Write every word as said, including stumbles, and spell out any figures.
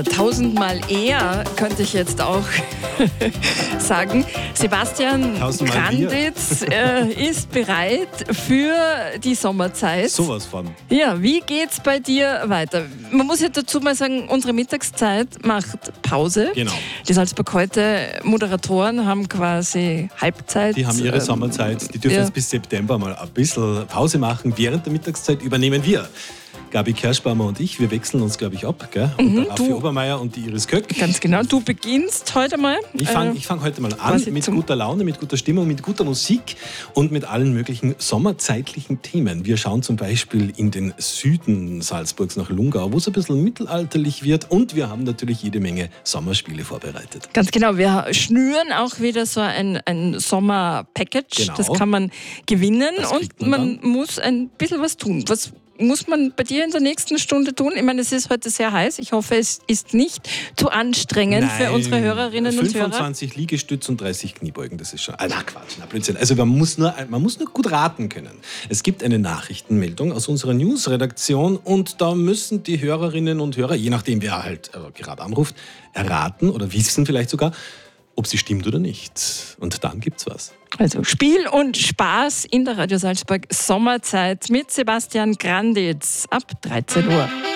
Tausendmal eher könnte ich jetzt auch sagen. Sebastian Granditz äh, ist bereit für die Sommerzeit. Sowas von. Ja, wie geht's bei dir weiter? Man muss ja dazu mal sagen, unsere Mittagszeit macht Pause. Genau. Die Salzburg heute Moderatoren haben quasi Halbzeit. Die haben ihre ähm, Sommerzeit. Die dürfen ja. jetzt bis September mal ein bisschen Pause machen. Während der Mittagszeit übernehmen wir. Gabi Kerschbaumer und ich, wir wechseln uns, glaube ich, ab. Gell? Und Mhm, der Raffi Obermeier und die Iris Köck. Ganz genau. Du beginnst heute mal. Ich fange äh, ich fang heute mal an mit guter Laune, mit guter Stimmung, mit guter Musik und mit allen möglichen sommerzeitlichen Themen. Wir schauen zum Beispiel in den Süden Salzburgs nach Lungau, wo es ein bisschen mittelalterlich wird. Und wir haben natürlich jede Menge Sommerspiele vorbereitet. Ganz genau. Wir schnüren auch wieder so ein, ein Sommer-Package. Genau. Das kann man gewinnen Das und man man muss ein bisschen was tun. Was muss man bei dir in der nächsten Stunde tun? Ich meine, es ist heute sehr heiß. Ich hoffe, es ist nicht zu anstrengend Nein, für unsere Hörerinnen und Hörer. fünfundzwanzig Liegestütz und dreißig Kniebeugen, das ist schon... Ah, na Quatsch, na Blödsinn. Also man muss, nur, man muss nur gut raten können. Es gibt eine Nachrichtenmeldung aus unserer News-Redaktion und da müssen die Hörerinnen und Hörer, je nachdem wer halt äh, gerade anruft, erraten oder wissen vielleicht sogar, ob sie stimmt oder nicht. Und dann gibt's was. Also Spiel und Spaß in der Radio Salzburg Sommerzeit mit Sebastian Granditz ab dreizehn Uhr.